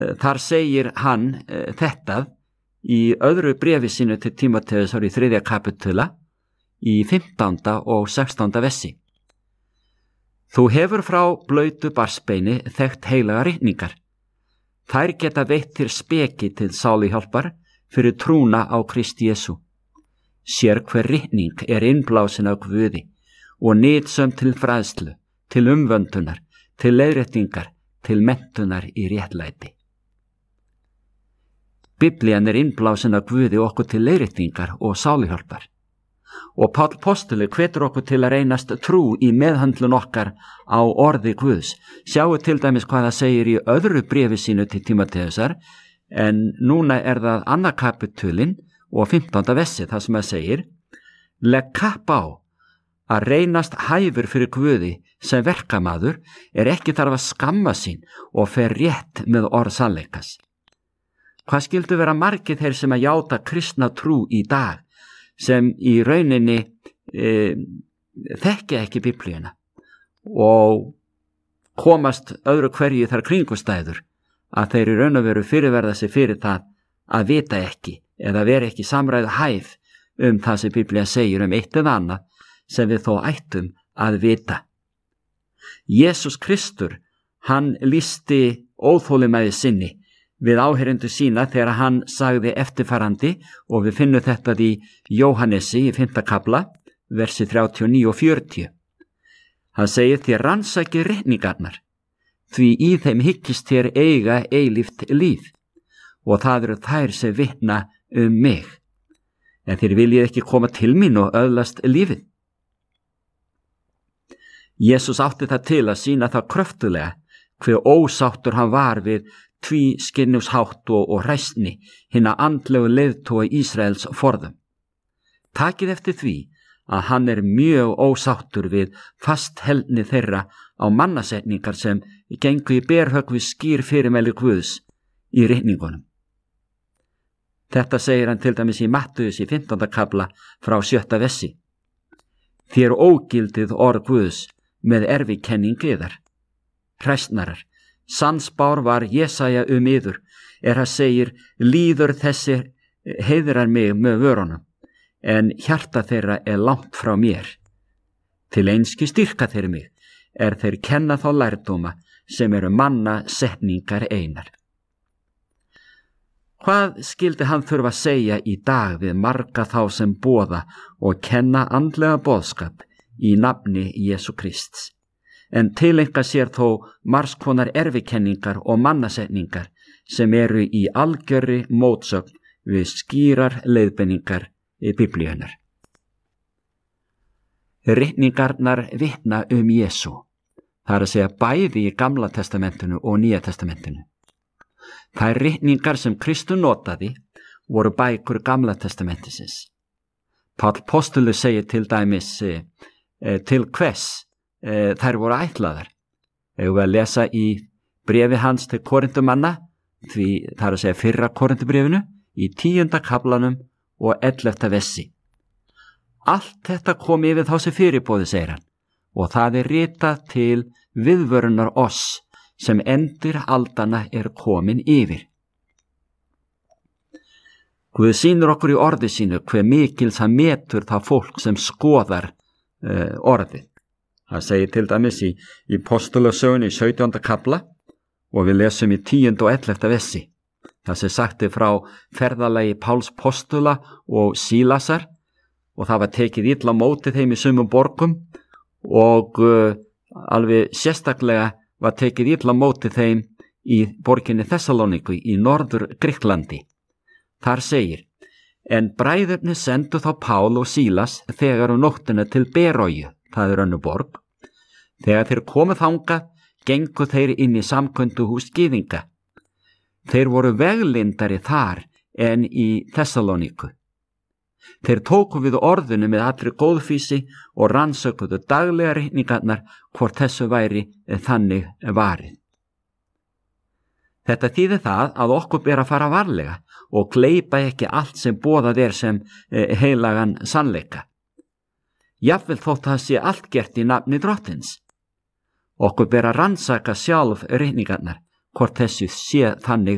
þar segir hann þetta í öðru bréfi sínu til Tímóteusar í 3. kapitula í 15. og 16. versi. Þú hefur frá blautu barnsbeini þekkt heilaga ritningar. Þær geta veitt þér speki til sáluhjálpar fyrir trúna á Krist Jesú. Sér hver ritning innblásin af Guði og nytsöm til fræðslu, til umvöndunar, til leiðréttingar, til menntunar í réttlæti. Biblían innblásin af Guði okkur til leiðréttingar og sáluhjálpar. Og Páll postuli hvetur okkur til að reynast trú í meðhöndlun okkar á orði Guðs. Sjáu til dæmis hvað það segir í öðru bréfi sínu til Tímóteusar, en núna það 2. kapitulinn og 15. versi þar sem það segir: Legg kapp á að reynast hæfur fyrir Guði sem verkamaður ekki þarf að skamma sín og fer rétt með orð sannleikas. Hvað skildu vera margir þeir sem að játa kristna trú í dag sem í rauninni þekkja ekki Biblíuna og komast öðru hverju þar kringustæður að þeir í raun og veru fyrirverða sig fyrir það að vita ekki eða vera ekki samræðu hæf það sem Biblía segir eitt eða annað sem við þó ættum að vita. Jesús Kristur, hann lýsti óþolinmæði sinni við áheyrendur sína þegar hann sagði eftirfarandi, og við finnum þetta í Jóhannesi í 5. kapla, versi 39 og 40. Hann segir: Þér rannsakið ritningarnar, því í þeim hyggist þér eiga eilíft líf, og það eru þær sem vitna mig. En þér viljið ekki koma til mín og öðlast lífið. Jesús átti það til að sýna það kröftulega hve ósáttur hann var við tvískinnungshátt og hræsni hinna andlegu leiðtoga Ísraels forðum. Takið eftir því að hann mjög ósáttur við fastheldni þeirra á mannasetningar sem gengu í berhögg við skýr fyrirmæli Guðs í ritningunum. Þetta segir hann til dæmis í Mattheus í 15. kapla frá 7. versi. Þér ógildið orð Guðs með erfikenning yðar. Hræsnarar, sannspár var Jesaja yður, hann segir: líður þessi heiðrar mig með vörunum, en hjarta þeirra langt frá mér. Til einski styrka þeir mig, þeir kenna þá lærdóma sem eru manna setningar einar. Hvað skildi hann þurfa að segja í dag við marga þá sem boða og kenna andlega boðskap í nafni Jesú Krists, en tileinka sér þó margskonar erfikenningar og mannasetningar sem eru í algjörri mótsögn við skýrar leiðbeiningar í Biblíunar. Ritningarnar vitna Jesú, það að segja bæði í Gamla testamentinu og Nýja testamentinu. Þær ritningar sem Kristur notaði voru bækur Gamla testamentisins. Páll postuli segir til dæmis til hvers þær voru ætlaðar. Eigum við að lesa í bréfi hans til Korintumanna, því það að segja 1. Korintubréfinu, í 10. kaplanum og 11. versi. Allt þetta kom yfir þá sem fyrirbóði, segir hann, og það ritað til viðvörunar oss sem endir aldana komin yfir. Guð sýnir okkur í orði sínu hve mikils hann metur það fólk sem skoðar orðið. Það segir til dæmis í Postulasögunni í 17. kapla og við lesum í 10. og 11. versi. Það sem sagti frá ferðalagi Páls postula og Sílasar, og það var tekið illa móti þeim í sumum borgum og alveg sérstaklega var tekið illa móti þeim í borginni Þessalóníku í norður Grikklandi. Þar segir: En bræðurnir sendu þá Pál og Sílas þegar nóttina til Beróju, það önnur borg. Þegar þeir komu þangað, gengu þeir inn í samkönduhús gyðinga. Þeir voru veglindari þar en í Þessalóníku. Þeir tóku við orðinu með allri góðfýsi og rannsökuðu daglega ritningarnar hvort þessu væri þannig varið. Þetta þýðir það að okkur ber að fara varlega og gleypa ekki allt sem boðað sem heilagan sannleika. Jafnvel þótt það sé allt gert í nafni Drottins. Okkur ber að rannsaka sjálf ritningarnar hvort þessu sé þannig